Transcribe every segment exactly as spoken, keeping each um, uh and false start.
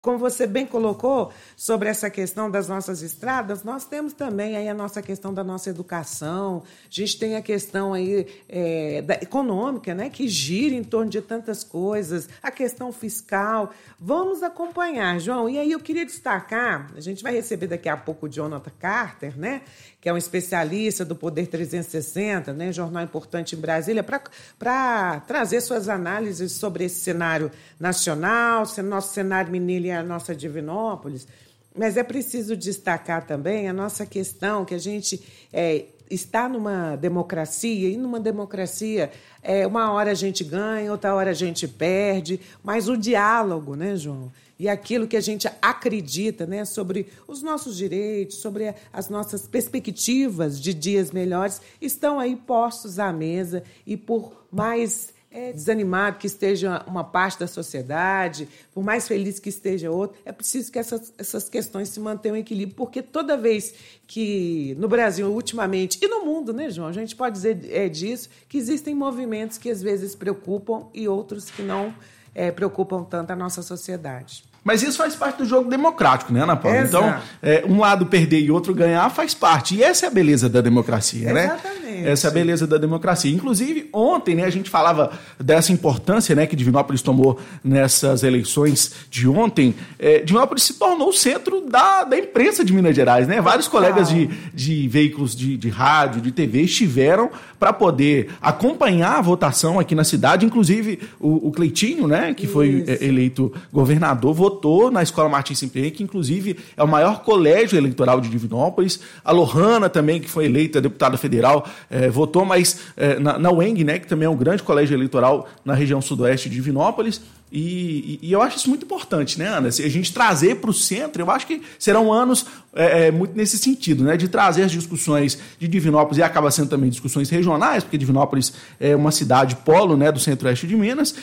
Como você bem colocou sobre essa questão das nossas estradas, nós temos também aí a nossa questão da nossa educação, a gente tem a questão aí, é, da econômica, né, que gira em torno de tantas coisas, a questão fiscal. Vamos acompanhar, João. E aí eu queria destacar, a gente vai receber daqui a pouco o Jonathan Carter, né, que é um especialista do Poder trezentos e sessenta, né, jornal importante em Brasília, para trazer suas análises sobre esse cenário nacional, nosso cenário mineiro e a nossa Divinópolis. Mas é preciso destacar também a nossa questão, que a gente é, está numa democracia, e numa democracia, é, uma hora a gente ganha, outra hora a gente perde, mas o diálogo, né, João? E aquilo que a gente acredita, né, sobre os nossos direitos, sobre as nossas perspectivas de dias melhores, estão aí postos à mesa. E por mais é, desanimado que esteja uma parte da sociedade, por mais feliz que esteja outra, é preciso que essas, essas questões se mantenham em equilíbrio, porque toda vez que no Brasil, ultimamente, e no mundo, né, João, a gente pode dizer é, disso, que existem movimentos que às vezes preocupam e outros que não é, preocupam tanto a nossa sociedade. Mas isso faz parte do jogo democrático, né, Ana Paula? Exato. Então, é, um lado perder e outro ganhar faz parte. E essa é a beleza da democracia, né? Exatamente. Essa é a beleza da democracia. Inclusive, ontem, né, a gente falava dessa importância, né, que Divinópolis tomou nessas eleições de ontem. É, Divinópolis se tornou o centro da, da imprensa de Minas Gerais, né? Vários colegas de, de veículos de, de rádio, de T V, estiveram para poder acompanhar a votação aqui na cidade. Inclusive, o, o Cleitinho, né, que foi é, eleito governador, votou na Escola Martins Simplício, que inclusive é o maior colégio eleitoral de Divinópolis. A Lohana também, que foi eleita deputada federal, é, votou, mas é, na, na U E N G, né, que também é um grande colégio eleitoral na região sudoeste de Divinópolis. E, e, e eu acho isso muito importante, né, Ana? Se a gente trazer para o centro, eu acho que serão anos é, é, muito nesse sentido, né, de trazer as discussões de Divinópolis, e acaba sendo também discussões regionais, porque Divinópolis é uma cidade polo, né, do centro-oeste de Minas,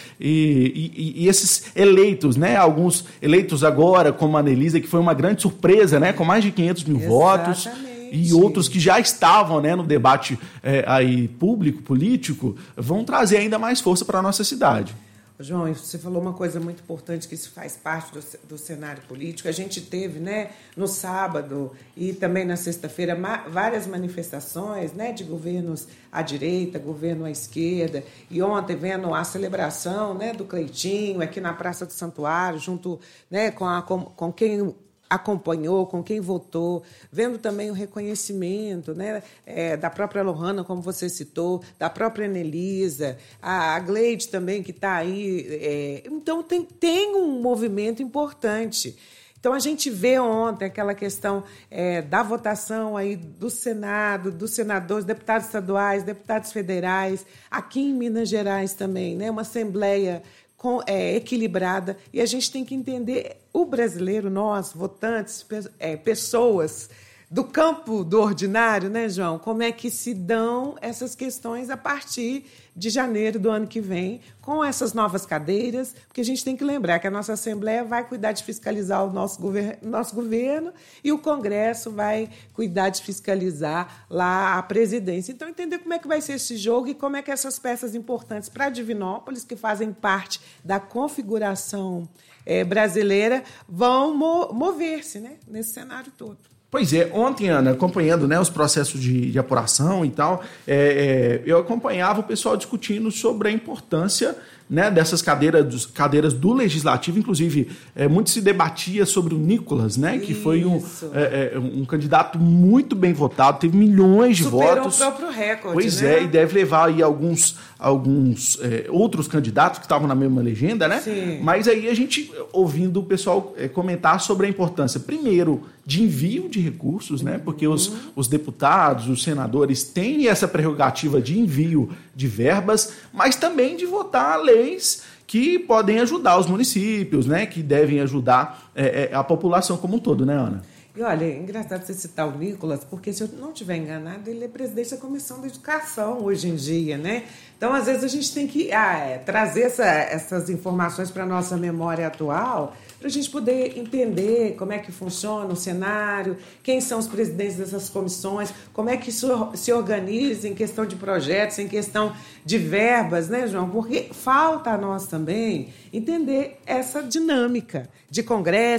e, e, e esses eleitos, né, alguns eleitos agora, como a Anelisa, que foi uma grande surpresa, né, com mais de quinhentos mil votos, e outros que já estavam, né, no debate é, aí, público, político, vão trazer ainda mais força para a nossa cidade. João, você falou uma coisa muito importante, que isso faz parte do, do cenário político. A gente teve, né, no sábado e também na sexta-feira ma- várias manifestações, né, de governos à direita, governo à esquerda. E ontem, vendo a celebração, né, do Cleitinho aqui na Praça do Santuário, junto, né, com, a, com, com quem acompanhou, com quem votou, vendo também o reconhecimento, né, é, da própria Lohana, como você citou, da própria Anelisa, a, a Gleide também, que está aí. É, então, tem, tem um movimento importante. Então, a gente vê ontem aquela questão é, da votação aí do Senado, dos senadores, deputados estaduais, deputados federais, aqui em Minas Gerais também, né, uma assembleia Com, é, equilibrada, e a gente tem que entender o brasileiro, nós, votantes, pe- é, pessoas do campo do ordinário, né, João? Como é que se dão essas questões a partir de janeiro do ano que vem, com essas novas cadeiras, porque a gente tem que lembrar que a nossa Assembleia vai cuidar de fiscalizar o nosso governo, nosso governo e o Congresso vai cuidar de fiscalizar lá a presidência. Então, entender como é que vai ser esse jogo e como é que essas peças importantes para Divinópolis, que fazem parte da configuração é, brasileira, vão mo- mover-se, né, nesse cenário todo. Pois é, ontem, Ana, acompanhando, né, os processos de, de apuração e tal, é, é, eu acompanhava o pessoal discutindo sobre a importância, né, dessas cadeiras, cadeiras do Legislativo. Inclusive, é, muito se debatia sobre o Nicolas, né, que foi um, é, é, um candidato muito bem votado, teve milhões de Superou votos. Superou o próprio recorde, pois né? é, e deve levar aí alguns, alguns é, outros candidatos que estavam na mesma legenda, né? Sim. Mas aí a gente, ouvindo o pessoal é, comentar sobre a importância, primeiro, de envio de recursos, né? Porque os, os deputados, os senadores têm essa prerrogativa de envio de verbas, mas também de votar leis que podem ajudar os municípios, né? Que devem ajudar é, é, a população como um todo, né, Ana? E olha, é engraçado você citar o Nicolas, porque se eu não estiver enganado, ele é presidente da Comissão de Educação hoje em dia, né? Então, às vezes, a gente tem que ah, é, trazer essa, essas informações para a nossa memória atual, para a gente poder entender como é que funciona o cenário, quem são os presidentes dessas comissões, como é que isso se organiza em questão de projetos, em questão de verbas, né, João? Porque falta a nós também entender essa dinâmica de congresso,